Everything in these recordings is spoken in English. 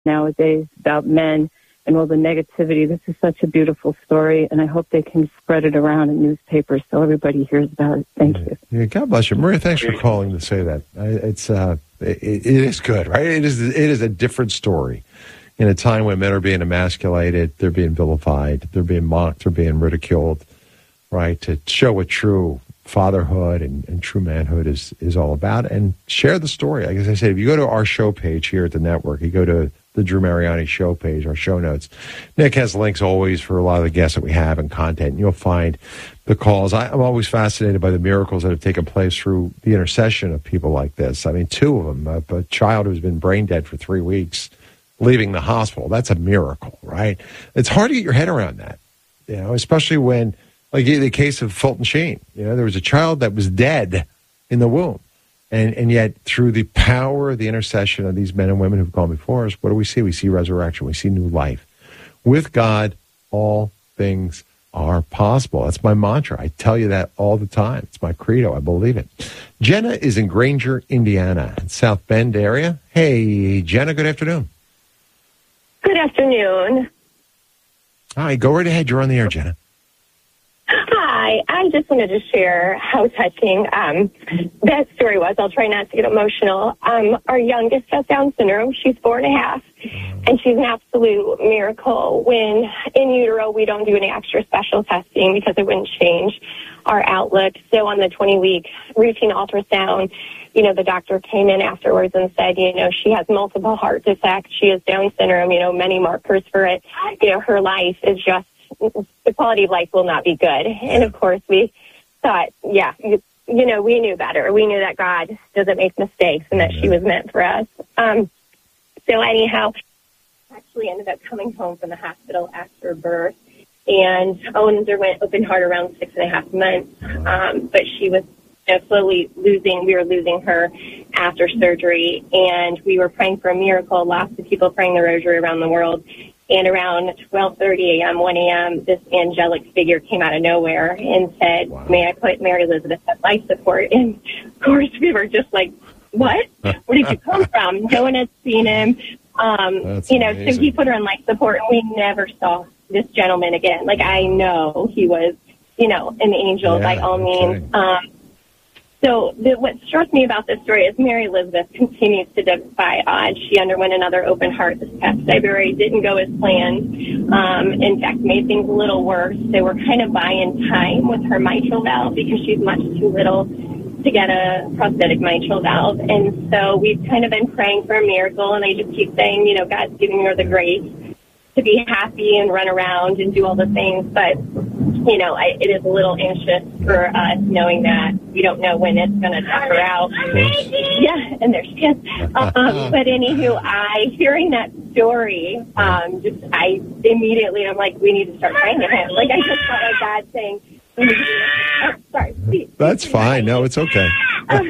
nowadays about men and all the negativity. This is such a beautiful story, and I hope they can spread it around in newspapers so everybody hears about it. Thank you. Yeah, God bless you. Maria, thanks for calling to say that. It is good, right? It is a different story. In a time when men are being emasculated, they're being vilified, they're being mocked, they're being ridiculed, right? To show what true fatherhood and true manhood is all about, and share the story. Like as I said, if you go to our show page here at the network, you go to the Drew Mariani show page, our show notes, Nick has links always for a lot of the guests that we have and content, and you'll find the calls. I'm always fascinated by the miracles that have taken place through the intercession of people like this. I mean, two of them, a child who's been brain dead for 3 weeks, leaving the hospital. That's a miracle, right? It's hard to get your head around that, especially when, like the case of Fulton Sheen, there was a child that was dead in the womb. And yet, through the power of the intercession of these men and women who've gone before us, what do we see? We see resurrection. We see new life. With God, all things are possible. That's my mantra. I tell you that all the time. It's my credo. I believe it. Jenna is in Granger, Indiana, South Bend area. Hey, Jenna, good afternoon. Good afternoon. Hi, go right ahead. You're on the air, Jenna. Hi, I just wanted to share how touching that story was. I'll try not to get emotional. Our youngest has Down syndrome. She's 4.5, and she's an absolute miracle. When in utero, we don't do any extra special testing because it wouldn't change our outlook. So on the 20-week routine ultrasound, the doctor came in afterwards and said, she has multiple heart defects. She has Down syndrome, many markers for it. Her life is just, the quality of life will not be good. And of course we thought, we knew better. We knew that God doesn't make mistakes and that she was meant for us. So anyhow, actually ended up coming home from the hospital after birth and underwent open heart around 6.5 months. But she was we were losing her after surgery, and we were praying for a miracle. Lots of people praying the rosary around the world. And around 12:30 a.m., 1 a.m., this angelic figure came out of nowhere and said, "May I put Mary Elizabeth on life support?" And of course, we were just like, "What? Where did you come from?" No one had seen him. So he put her on life support, and we never saw this gentleman again. Like, I know he was, an angel by all means. So what struck me about this story is Mary Elizabeth continues to defy odds. She underwent another open heart this past February. Didn't go as planned. In fact, made things a little worse. They were kind of buying time with her mitral valve because she's much too little to get a prosthetic mitral valve. And so we've kind of been praying for a miracle, and I just keep saying, God's giving her the grace to be happy and run around and do all the things. But, it is a little anxious for us knowing that we don't know when it's going to knock her out. Yeah, and there she is. But anywho, hearing that story, I immediately, I'm like, we need to start praying to him. Like, I just felt like God saying, sorry. Please. That's fine. No, it's okay. But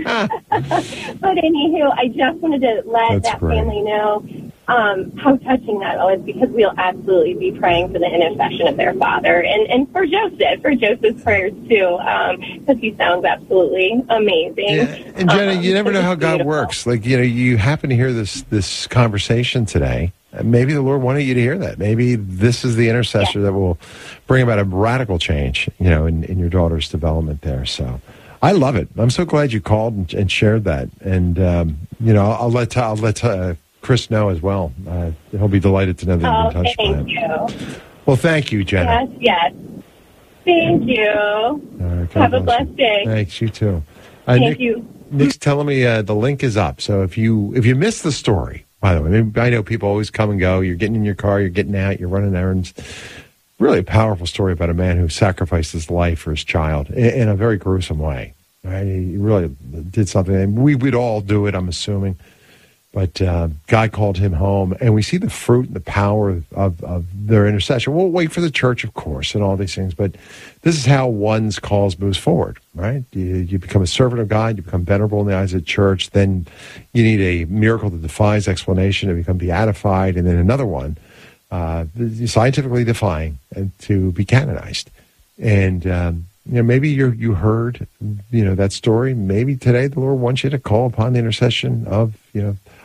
anywho, I just wanted to let that family know how touching that was, because we'll absolutely be praying for the intercession of their father and for Joseph's prayers too, because he sounds absolutely amazing. Yeah. And Jenna, you never know how God works. Like, you happen to hear this conversation today. Maybe the Lord wanted you to hear that. Maybe this is the intercessor that will bring about a radical change, in your daughter's development there. So I love it. I'm so glad you called and shared that. And, I'll let Chris know as well. He'll be delighted to know that you've been touched by him. Thank you. Well, thank you, Jenna. Yes. Thank you. Have a blessed day. Thanks, you too. Thank you. Nick's telling me the link is up. So if you missed the story, by the way, I know people always come and go. You're getting in your car, you're getting out, you're running errands. Really a powerful story about a man who sacrificed his life for his child in a very gruesome way. Right? He really did something, and we would all do it, I'm assuming. But God called him home, and we see the fruit and the power of their intercession. We'll wait for the church, of course, and all these things, but this is how one's cause moves forward, right? You become a servant of God, you become venerable in the eyes of the church, then you need a miracle that defies explanation to become beatified, and then another one, scientifically defying, and to be canonized. And maybe you heard that story. Maybe today the Lord wants you to call upon the intercession of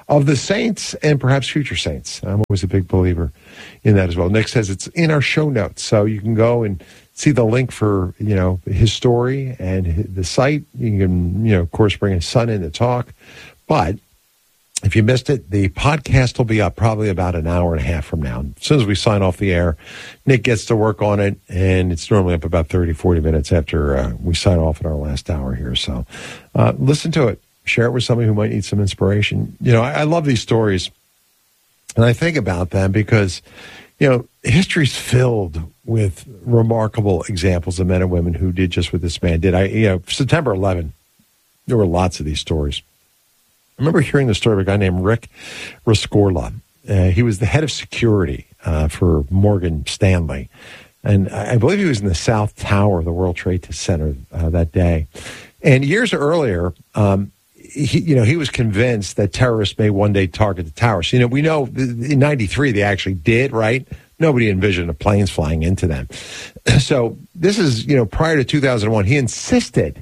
of the saints and perhaps future saints. I'm always a big believer in that as well. Nick says it's in our show notes, so you can go and see the link for, his story and the site. You can, of course, bring his son in to talk. But if you missed it, the podcast will be up probably about an hour and a half from now. As soon as we sign off the air, Nick gets to work on it, and it's normally up about 30, 40 minutes after we sign off in our last hour here. So listen to it. Share it with somebody who might need some inspiration. I love these stories, and I think about them because, history's filled with remarkable examples of men and women who did just what this man did. September 11, there were lots of these stories. I remember hearing the story of a guy named Rick Rescorla. He was the head of security for Morgan Stanley. And I believe he was in the South Tower of the World Trade Center that day. And years earlier, he was convinced that terrorists may one day target the tower. So, we know in 93 they actually did, right? Nobody envisioned the planes flying into them. So this is, prior to 2001, he insisted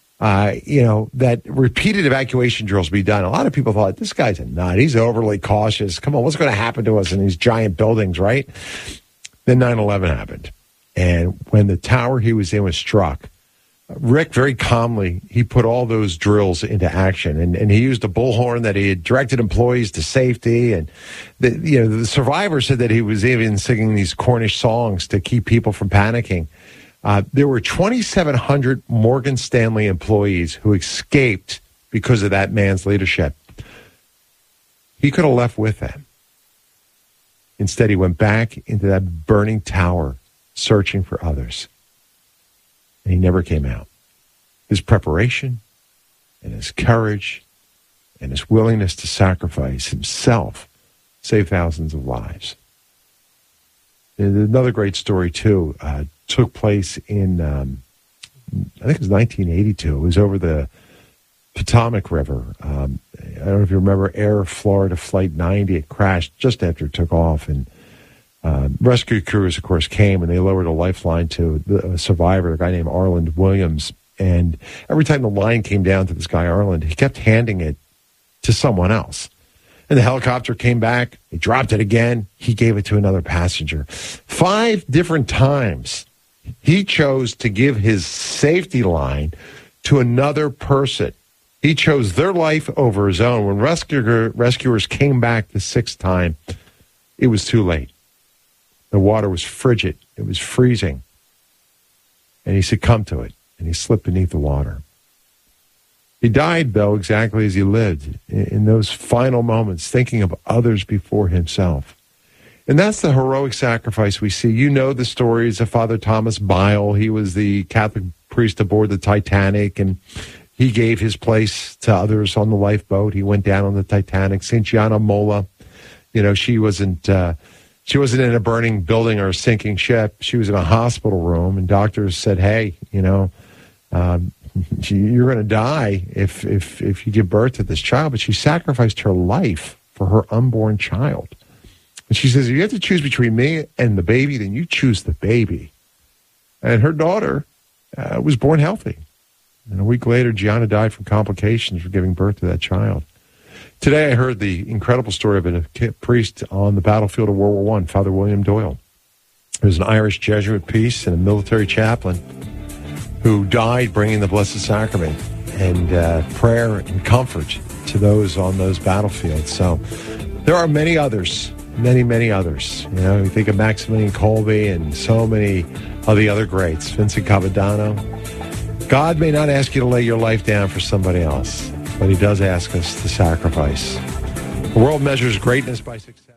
that repeated evacuation drills be done. A lot of people thought, this guy's a nut. He's overly cautious. Come on, what's going to happen to us in these giant buildings, right? Then 9/11 happened. And when the tower he was in was struck, Rick very calmly, he put all those drills into action. And he used a bullhorn that he had directed employees to safety. And, the survivor said that he was even singing these Cornish songs to keep people from panicking. There were 2,700 Morgan Stanley employees who escaped because of that man's leadership. He could have left with them. Instead, he went back into that burning tower searching for others. And he never came out. His preparation and his courage and his willingness to sacrifice himself saved thousands of lives. And another great story, too, took place in, I think it was 1982. It was over the Potomac River. I don't know if you remember Air Florida Flight 90. It crashed just after it took off. And rescue crews, of course, came and they lowered a lifeline to the survivor, a guy named Arland Williams. And every time the line came down to this guy, Arland, he kept handing it to someone else. And the helicopter came back. He dropped it again. He gave it to another passenger. 5 different times he chose to give his safety line to another person. He chose their life over his own. When rescuers came back the 6th time, it was too late. The water was frigid. It was freezing. And he succumbed to it, and he slipped beneath the water. He died, though, exactly as he lived, in those final moments, thinking of others before himself. And that's the heroic sacrifice we see. You know the stories of Father Thomas Bile. He was the Catholic priest aboard the Titanic, and he gave his place to others on the lifeboat. He went down on the Titanic. St. Gianna Molla, she wasn't in a burning building or a sinking ship. She was in a hospital room, and doctors said, hey, you're going to die if you give birth to this child. But she sacrificed her life for her unborn child. And she says, if you have to choose between me and the baby, then you choose the baby. And her daughter was born healthy. And a week later, Gianna died from complications for giving birth to that child. Today, I heard the incredible story of a priest on the battlefield of World War I, Father William Doyle. He was an Irish Jesuit priest and a military chaplain who died bringing the Blessed Sacrament and prayer and comfort to those on those battlefields. So there are many others, many others. You think of Maximilian Kolbe and so many of the other greats, Vincent Cavadano. God may not ask you to lay your life down for somebody else, but he does ask us to sacrifice. The world measures greatness by success.